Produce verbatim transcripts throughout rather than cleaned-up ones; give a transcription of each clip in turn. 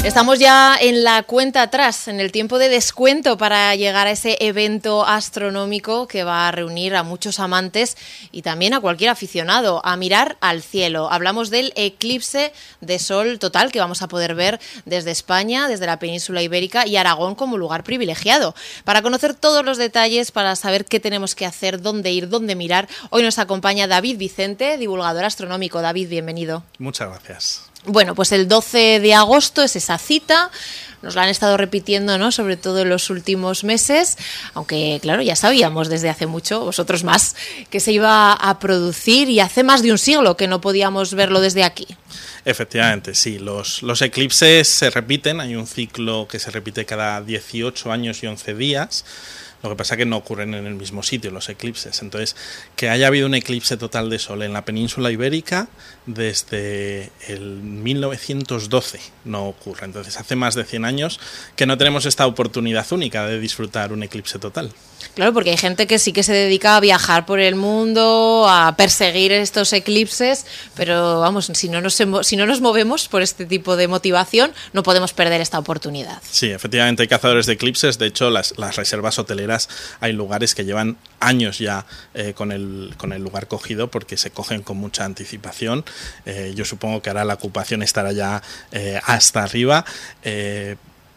Estamos ya en la cuenta atrás, en el tiempo de descuento para llegar a ese evento astronómico que va a reunir a muchos amantes y también a cualquier aficionado a mirar al cielo. Hablamos del eclipse de sol total que vamos a poder ver desde España, desde la península ibérica y Aragón como lugar privilegiado. Para conocer todos los detalles, para saber qué tenemos que hacer, dónde ir, dónde mirar, hoy nos acompaña David Vicente, divulgador astronómico. David, bienvenido. Muchas gracias. Bueno, pues el doce de agosto es esa cita, nos la han estado repitiendo, ¿no?, sobre todo en los últimos meses, aunque claro, ya sabíamos desde hace mucho, vosotros más, que se iba a producir y hace más de un siglo que no podíamos verlo desde aquí. Efectivamente, sí, los, los eclipses se repiten, hay un ciclo que se repite cada dieciocho años y once días. Lo que pasa es que no ocurren en el mismo sitio los eclipses. Entonces, que haya habido un eclipse total de sol en la península ibérica desde el mil novecientos doce no ocurre. Entonces, hace más de cien años que no tenemos esta oportunidad única de disfrutar un eclipse total. Claro, porque hay gente que sí que se dedica a viajar por el mundo, a perseguir estos eclipses, pero vamos, si no nos, si no nos movemos por este tipo de motivación, no podemos perder esta oportunidad. Sí, efectivamente hay cazadores de eclipses. De hecho, las, las reservas hoteleras, hay lugares que llevan años ya eh, con, el, con el lugar cogido porque se cogen con mucha anticipación. Eh, yo supongo que ahora la ocupación estará ya eh, hasta arriba. Eh,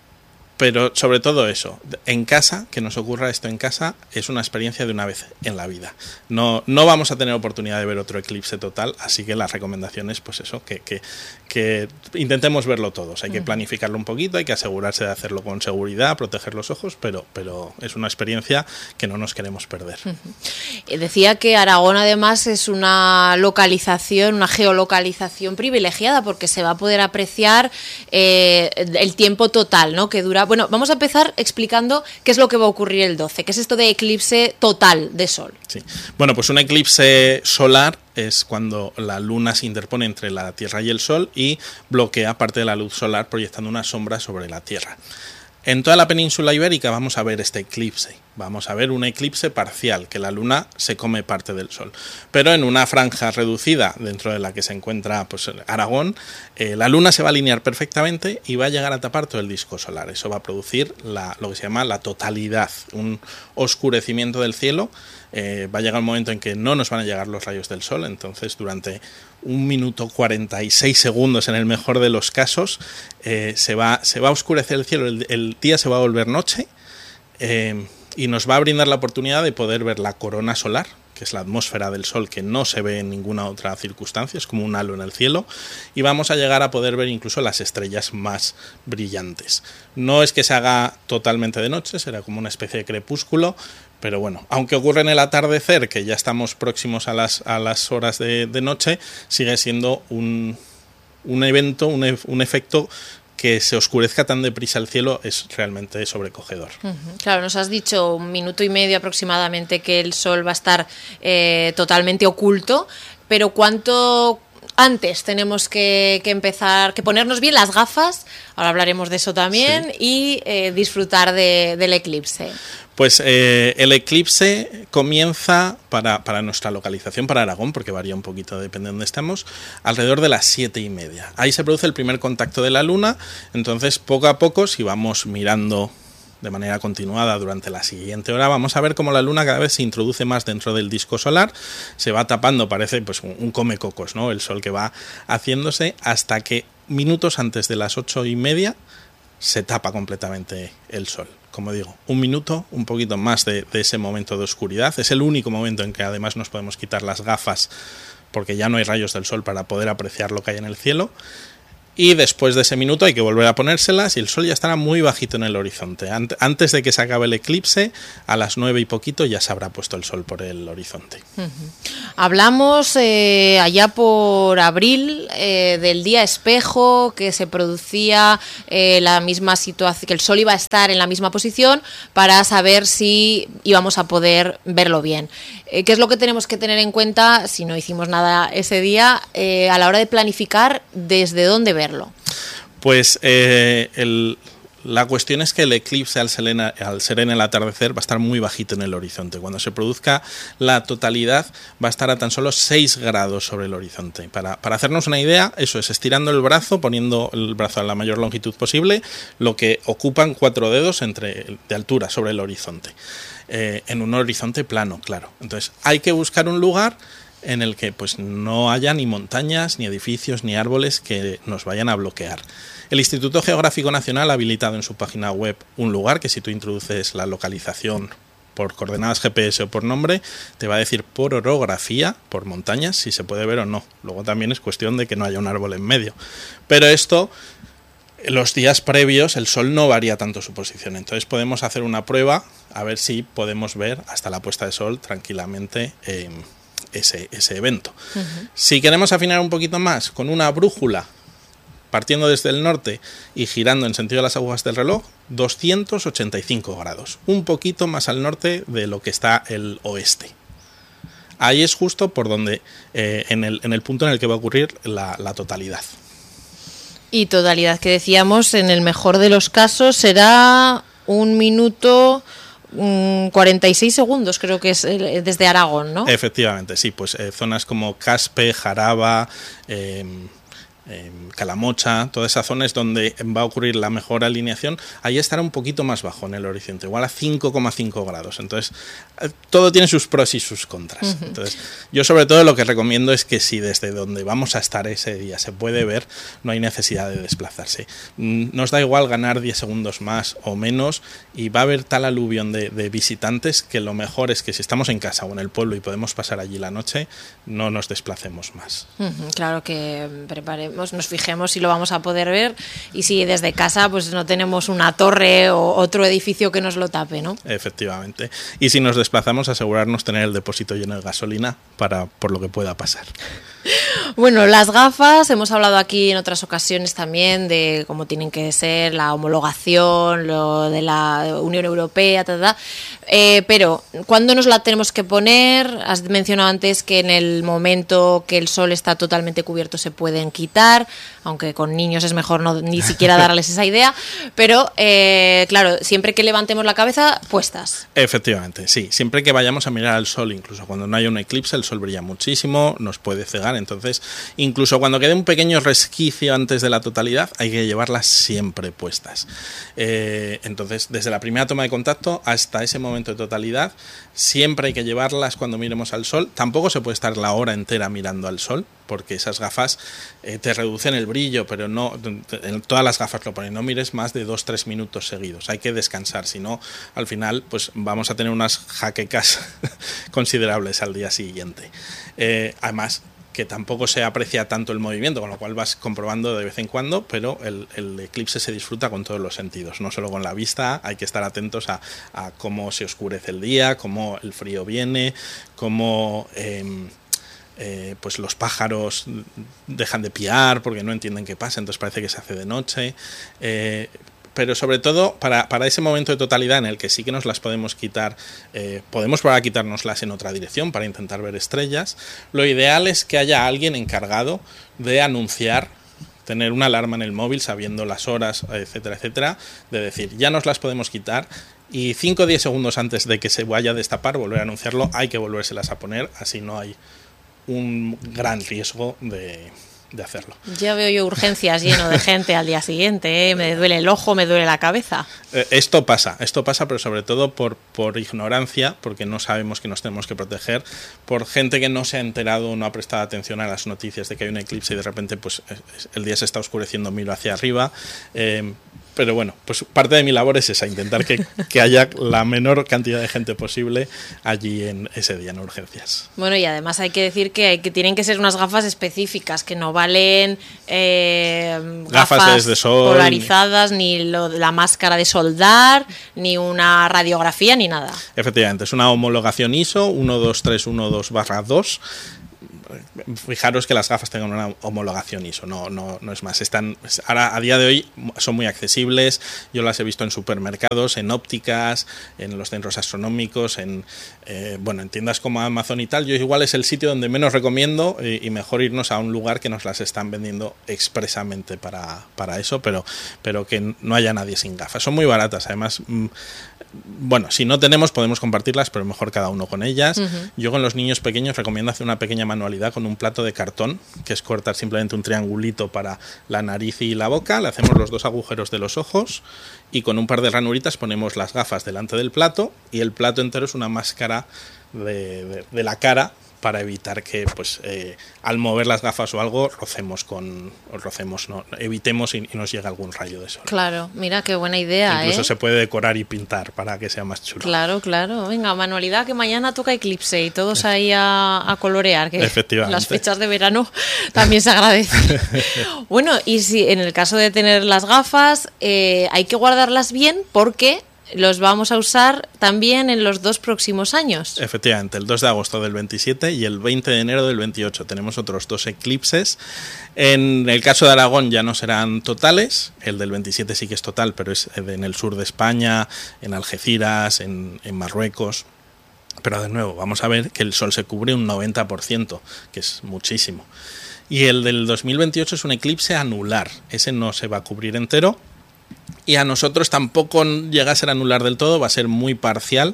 Pero sobre todo eso, en casa, que nos ocurra esto en casa, es una experiencia de una vez en la vida. No, no vamos a tener oportunidad de ver otro eclipse total, así que la recomendación es pues eso, que, que, que intentemos verlo todos. Hay que planificarlo un poquito, hay que asegurarse de hacerlo con seguridad, proteger los ojos, pero, pero es una experiencia que no nos queremos perder. Uh-huh. Decía que Aragón además es una localización, una geolocalización privilegiada porque se va a poder apreciar eh, el tiempo total, ¿no?, que dura. Bueno, vamos a empezar explicando qué es lo que va a ocurrir el doce, qué es esto de eclipse total de sol. Sí. Bueno, pues un eclipse solar es cuando la luna se interpone entre la Tierra y el Sol y bloquea parte de la luz solar proyectando una sombra sobre la Tierra. En toda la península ibérica vamos a ver este eclipse. Vamos a ver un eclipse parcial, que la luna se come parte del sol. Pero en una franja reducida, dentro de la que se encuentra pues, Aragón, eh, la luna se va a alinear perfectamente y va a llegar a tapar todo el disco solar. Eso va a producir la, lo que se llama la totalidad, un oscurecimiento del cielo. Eh, va a llegar un momento en que no nos van a llegar los rayos del sol, entonces durante un minuto cuarenta y seis segundos, en el mejor de los casos, eh, se, va, se va a oscurecer el cielo, el, el día se va a volver noche, eh, y nos va a brindar la oportunidad de poder ver la corona solar, que es la atmósfera del Sol que no se ve en ninguna otra circunstancia, es como un halo en el cielo, y vamos a llegar a poder ver incluso las estrellas más brillantes. No es que se haga totalmente de noche, será como una especie de crepúsculo, pero bueno, aunque ocurre en el atardecer, que ya estamos próximos a las, a las horas de, de noche, sigue siendo un, un evento, un, e, un efecto que se oscurezca tan deprisa el cielo es realmente sobrecogedor. Uh-huh. Claro, nos has dicho un minuto y medio aproximadamente que el sol va a estar eh, totalmente oculto, pero ¿cuánto antes tenemos que, que empezar, que ponernos bien las gafas? Ahora hablaremos de eso también, sí. y eh, disfrutar de, del eclipse. Pues eh, el eclipse comienza para, para nuestra localización, para Aragón, porque varía un poquito, depende de dónde estemos, alrededor de las siete y media. Ahí se produce el primer contacto de la luna, entonces poco a poco, si vamos mirando de manera continuada durante la siguiente hora, vamos a ver cómo la luna cada vez se introduce más dentro del disco solar, se va tapando, parece pues un, un comecocos, ¿no?, el sol que va haciéndose, hasta que minutos antes de las ocho y media se tapa completamente el sol. Como digo, un minuto, un poquito más de, de ese momento de oscuridad. Es el único momento en que además nos podemos quitar las gafas porque ya no hay rayos del sol para poder apreciar lo que hay en el cielo. Y después de ese minuto hay que volver a ponérselas y el sol ya estará muy bajito en el horizonte. Antes de que se acabe el eclipse, a las nueve y poquito ya se habrá puesto el sol por el horizonte. Uh-huh. Hablamos eh, allá por abril eh, del día espejo, que se producía eh, la misma situación, que el sol iba a estar en la misma posición para saber si íbamos a poder verlo bien. Eh, ¿Qué es lo que tenemos que tener en cuenta si no hicimos nada ese día eh, a la hora de planificar desde dónde verlo? Pues eh, el... La cuestión es que el eclipse, al ser, en, al ser en el atardecer, va a estar muy bajito en el horizonte. Cuando se produzca la totalidad, va a estar a tan solo seis grados sobre el horizonte. Para, para hacernos una idea, eso es estirando el brazo, poniendo el brazo a la mayor longitud posible, lo que ocupan cuatro dedos entre, de altura sobre el horizonte. Eh, en un horizonte plano, claro. Entonces, hay que buscar un lugar en el que pues no haya ni montañas, ni edificios, ni árboles que nos vayan a bloquear. El Instituto Geográfico Nacional ha habilitado en su página web un lugar que, si tú introduces la localización por coordenadas G P S o por nombre, te va a decir por orografía, por montañas, si se puede ver o no. Luego también es cuestión de que no haya un árbol en medio. Pero esto, los días previos, el sol no varía tanto su posición. Entonces podemos hacer una prueba a ver si podemos ver hasta la puesta de sol tranquilamente eh, ese, ese evento. Uh-huh. Si queremos afinar un poquito más, con una brújula, partiendo desde el norte y girando en sentido de las agujas del reloj, doscientos ochenta y cinco grados, un poquito más al norte de lo que está el oeste. Ahí es justo por donde, eh, en, el, en el punto en el que va a ocurrir la, la totalidad. Y totalidad que decíamos, en el mejor de los casos será un minuto mmm, cuarenta y seis segundos, creo que es desde Aragón, ¿no? Efectivamente, sí, pues eh, zonas como Caspe, Jaraba, eh, Eh, Calamocha, toda esa zona es donde va a ocurrir la mejor alineación. Ahí estará un poquito más bajo en el horizonte, igual a cinco coma cinco grados. Entonces, eh, todo tiene sus pros y sus contras. Uh-huh. Entonces, yo sobre todo lo que recomiendo es que si desde donde vamos a estar ese día se puede ver, no hay necesidad de desplazarse. Nos da igual ganar diez segundos más o menos, y va a haber tal aluvión de, de visitantes que lo mejor es que, si estamos en casa o en el pueblo y podemos pasar allí la noche, no nos desplacemos más. Uh-huh. Claro que preparemos, nos fijemos si lo vamos a poder ver, y si desde casa pues no tenemos una torre o otro edificio que nos lo tape, ¿no? Efectivamente. Y si nos desplazamos, asegurarnos tener el depósito lleno de gasolina para por lo que pueda pasar. Bueno, las gafas, hemos hablado aquí en otras ocasiones también de cómo tienen que ser, la homologación, lo de la Unión Europea, ta, ta, ta. Eh, pero ¿cuándo nos la tenemos que poner? Has mencionado antes que en el momento que el sol está totalmente cubierto se pueden quitar, aunque con niños es mejor no ni siquiera darles esa idea, pero eh, claro, siempre que levantemos la cabeza, puestas. Efectivamente, sí, siempre que vayamos a mirar al sol, incluso cuando no haya un eclipse, el sol brilla muchísimo, nos puede cegar. Entonces, incluso cuando quede un pequeño resquicio antes de la totalidad, hay que llevarlas siempre puestas. Eh, entonces, desde la primera toma de contacto hasta ese momento de totalidad, siempre hay que llevarlas cuando miremos al sol. Tampoco se puede estar la hora entera mirando al sol, porque esas gafas eh, te reducen el brillo, pero no, en todas las gafas lo ponen, no mires más de dos tres minutos seguidos, hay que descansar, si no, al final pues vamos a tener unas jaquecas considerables al día siguiente. Eh, además, que tampoco se aprecia tanto el movimiento, con lo cual vas comprobando de vez en cuando, pero el, el eclipse se disfruta con todos los sentidos, no solo con la vista. Hay que estar atentos a, a cómo se oscurece el día, cómo el frío viene, cómo eh, eh, pues los pájaros dejan de piar porque no entienden qué pasa, entonces parece que se hace de noche. Eh, pero sobre todo para, para ese momento de totalidad en el que sí que nos las podemos quitar, eh, podemos probar a quitárnoslas en otra dirección para intentar ver estrellas. Lo ideal es que haya alguien encargado de anunciar, tener una alarma en el móvil sabiendo las horas, etcétera, etcétera, de decir, ya nos las podemos quitar, y cinco o diez segundos antes de que se vaya a destapar, volver a anunciarlo, hay que volvérselas a poner, así no hay un gran riesgo de... de hacerlo. Ya veo yo urgencias lleno de gente al día siguiente, ¿eh? Me duele el ojo, me duele la cabeza. Eh, esto pasa, esto pasa, pero sobre todo por, por ignorancia, porque no sabemos que nos tenemos que proteger, por gente que no se ha enterado, no ha prestado atención a las noticias de que hay un eclipse y de repente pues el día se está oscureciendo, miro hacia arriba. Eh, Pero bueno, pues parte de mi labor es esa, intentar que, que haya la menor cantidad de gente posible allí en ese día en urgencias. Bueno, y además hay que decir que, hay, que tienen que ser unas gafas específicas, que no valen eh, gafas, gafas de sol, polarizadas, ni lo, la máscara de soldar, ni una radiografía, ni nada. Efectivamente, es una homologación I S O uno dos tres uno dos barra dos. fijaros que las gafas tengan una homologación I S O, no, no, no es más. Están, ahora, a día de hoy son muy accesibles, yo las he visto en supermercados, en ópticas, en los centros astronómicos, en, eh, bueno, en tiendas como Amazon y tal. Yo igual es el sitio donde menos recomiendo y, y mejor irnos a un lugar que nos las están vendiendo expresamente para, para eso, pero, pero que no haya nadie sin gafas. Son muy baratas, además, mmm, bueno, si no tenemos podemos compartirlas, pero mejor cada uno con ellas. Uh-huh. Yo con los niños pequeños recomiendo hacer una pequeña manualidad con un plato de cartón, que es cortar simplemente un triangulito para la nariz y la boca, le hacemos los dos agujeros de los ojos y con un par de ranuritas ponemos las gafas delante del plato y el plato entero es una máscara de, de, de la cara, para evitar que, pues, eh, al mover las gafas o algo, rocemos con, o rocemos, no, evitemos y, y nos llegue algún rayo de sol. Claro, mira qué buena idea. Incluso ¿eh? se puede decorar y pintar para que sea más chulo. Claro, claro. Venga, manualidad, que mañana toca eclipse y todos ahí a, a colorear, que efectivamente, las fechas de verano también se agradecen. Bueno, y si en el caso de tener las gafas, eh, hay que guardarlas bien porque los vamos a usar también en los dos próximos años. Efectivamente, el dos de agosto del veintisiete y el veinte de enero del veintiocho. Tenemos otros dos eclipses. En el caso de Aragón ya no serán totales. El del veintisiete sí que es total, pero es en el sur de España, en Algeciras, en, en Marruecos. Pero de nuevo, vamos a ver que el sol se cubre un noventa por ciento, que es muchísimo. Y el del dos mil veintiocho es un eclipse anular. Ese no se va a cubrir entero. Y a nosotros tampoco llega a ser anular del todo, va a ser muy parcial.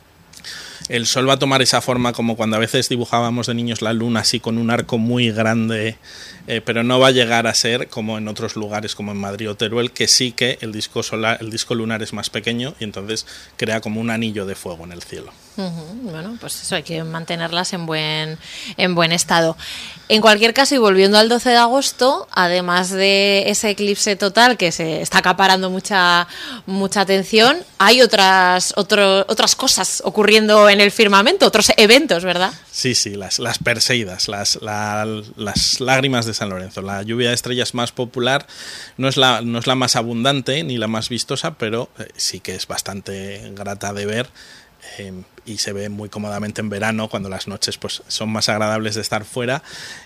El sol va a tomar esa forma como cuando a veces dibujábamos de niños la luna así con un arco muy grande, eh, pero no va a llegar a ser como en otros lugares como en Madrid o Teruel, que sí que el disco solar, el disco lunar es más pequeño y entonces crea como un anillo de fuego en el cielo. Uh-huh. Bueno, pues eso, hay que mantenerlas en buen, en buen estado. En cualquier caso, y volviendo al doce de agosto, además de ese eclipse total que se está acaparando mucha, mucha atención, hay otras, otro, otras cosas ocurriendo en el firmamento, otros eventos, ¿verdad? Sí, sí, las, las Perseidas, las, la, las lágrimas de San Lorenzo. La lluvia de estrellas más popular, no es la, no es la más abundante ni la más vistosa, pero eh, sí que es bastante grata de ver. Eh, y se ve muy cómodamente en verano cuando las noches pues son más agradables de estar fuera,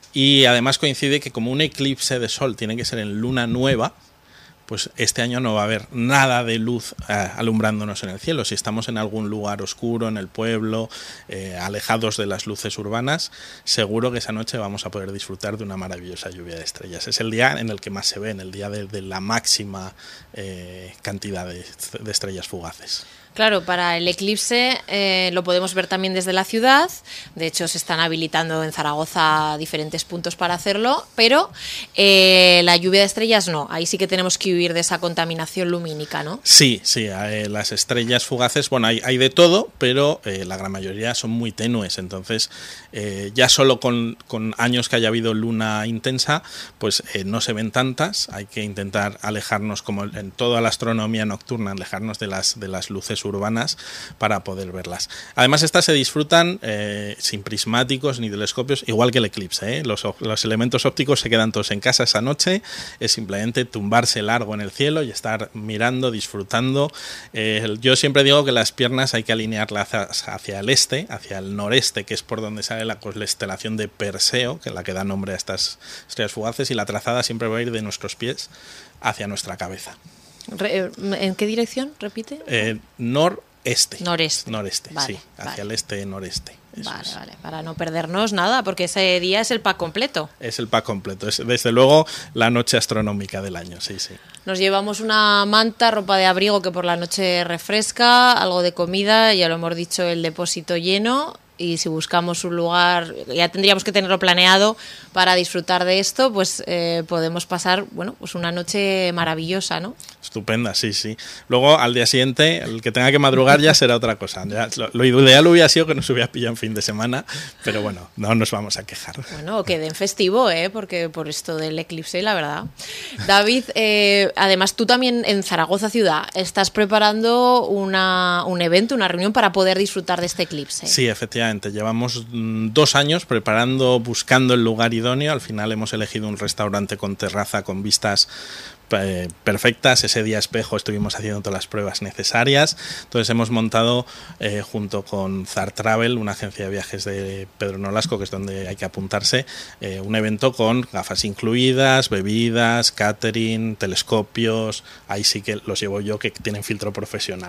y además coincide que como un eclipse de sol tiene que ser en luna nueva, pues este año no va a haber nada de luz eh, alumbrándonos en el cielo. Si estamos en algún lugar oscuro, en el pueblo, eh, alejados de las luces urbanas, seguro que esa noche vamos a poder disfrutar de una maravillosa lluvia de estrellas. Es el día en el que más se ven, el día de, de la máxima eh, cantidad de, de estrellas fugaces. Claro, para el eclipse eh, lo podemos ver también desde la ciudad. De hecho, se están habilitando en Zaragoza diferentes puntos para hacerlo, pero eh, la lluvia de estrellas no. Ahí sí que tenemos que huir de esa contaminación lumínica, ¿no? Sí, sí. Eh, las estrellas fugaces, bueno, hay, hay de todo, pero eh, la gran mayoría son muy tenues. Entonces, eh, ya solo con, con años que haya habido luna intensa, pues eh, no se ven tantas. Hay que intentar alejarnos, como en toda la astronomía nocturna, alejarnos de las, de las luces urbanas para poder verlas. Además, estas se disfrutan eh, sin prismáticos ni telescopios, igual que el eclipse, ¿eh? Los, los elementos ópticos se quedan todos en casa esa noche, es simplemente tumbarse largo en el cielo y estar mirando, disfrutando. Eh, yo siempre digo que las piernas hay que alinearlas hacia, hacia el este, hacia el noreste, que es por donde sale la constelación de Perseo, que es la que da nombre a estas estrellas fugaces, y la trazada siempre va a ir de nuestros pies hacia nuestra cabeza. ¿En qué dirección? Repite. Eh, noreste. Noreste. Noreste, vale, sí. Hacia vale. el este-noreste. Vale, es. vale. Para no perdernos nada, porque ese día es el pack completo. Es el pack completo. Es, desde luego, la noche astronómica del año, sí, sí. Nos llevamos una manta, ropa de abrigo que por la noche refresca, algo de comida, ya lo hemos dicho, el depósito lleno. Y si buscamos un lugar, ya tendríamos que tenerlo planeado para disfrutar de esto, pues eh, podemos pasar, bueno, pues una noche maravillosa, ¿no? Estupenda, sí, sí. Luego, al día siguiente, el que tenga que madrugar ya será otra cosa. Ya, lo, lo ideal hubiera sido que nos hubiera pillado en fin de semana, pero bueno, no nos vamos a quejar. Bueno, que den festivo, ¿eh? Porque por esto del eclipse, la verdad. David, eh, además tú también en Zaragoza ciudad estás preparando una, un evento, una reunión para poder disfrutar de este eclipse. Sí, efectivamente. Llevamos dos años preparando, buscando el lugar idóneo. Al final hemos elegido un restaurante con terraza, con vistas eh, perfectas. Ese día espejo estuvimos haciendo todas las pruebas necesarias. Entonces hemos montado eh, junto con Zar Travel, una agencia de viajes de Pedro Nolasco, que es donde hay que apuntarse, eh, un evento con gafas incluidas, bebidas, catering, telescopios. Ahí sí que los llevo yo, que tienen filtro profesional.